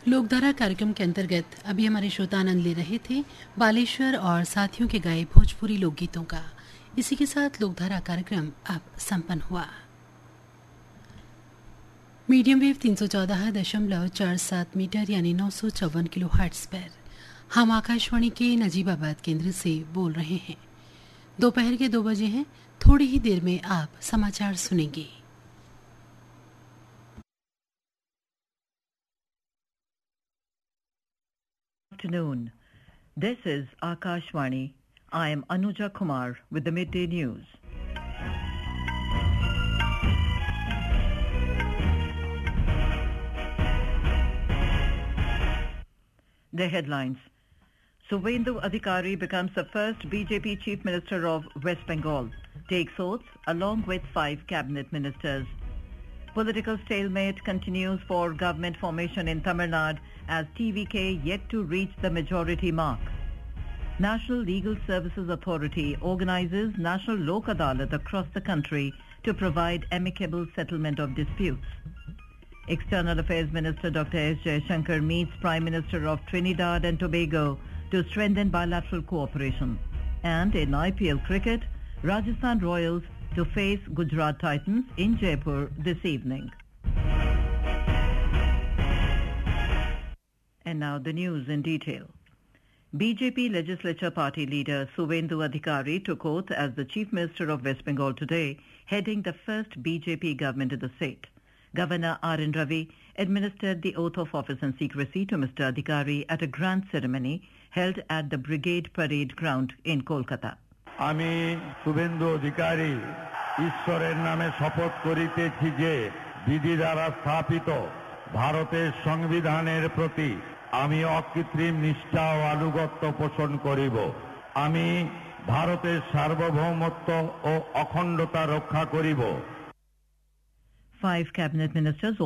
लोकधारा कार्यक्रम के अंतर्गत अभी हमारे श्रोता आनंद ले रहे थे बालेश्वर और साथियों के गाए भोजपुरी लोकगीतों का। इसी के साथ लोकधारा कार्यक्रम अब संपन्न हुआ। मीडियम वेव 314.47 मीटर यानी 954 किलो हर्ट्ज पर हम आकाशवाणी के नजीबाबाद केंद्र से बोल रहे हैं। दोपहर के 2 बजे हैं। थोड़ी ही देर में आप समाचार सुनेंगे। Afternoon. This is Akashvani. I am Anuja Kumar with the midday news. The headlines. Suvendu Adhikari becomes the first BJP Chief Minister of West Bengal, takes oaths along with 5 cabinet ministers. Political stalemate continues for government formation in Tamil Nadu as TVK yet to reach the majority mark. National Legal Services Authority organizes National Lok Adalat across the country to provide amicable settlement of disputes. External Affairs Minister Dr. S. Jaishankar meets Prime Minister of Trinidad and Tobago to strengthen bilateral cooperation. And in IPL cricket, Rajasthan Royals to face Gujarat Titans in Jaipur this evening. And now the news in detail. BJP Legislature Party leader Suvendu Adhikari took oath as the Chief Minister of West Bengal today, heading the first BJP government in the state. Governor R.N. Ravi administered the oath of office in secrecy to Mr. Adhikari at a grand ceremony held at the Brigade Parade Ground in Kolkata. আমি শুভেন্দু অধিকারী ঈশ্বরের নামে শপথ করিতেছি যে বিধি দ্বারা স্থাপিত ভারতের সংবিধানের প্রতি আমি অকৃত্রিম নিষ্ঠা ও আনুগত্য পোষণ করিব। আমি ভারতের সার্বভৌমত্ব ও অখণ্ডতা রক্ষা করিব। 5 cabinet ministers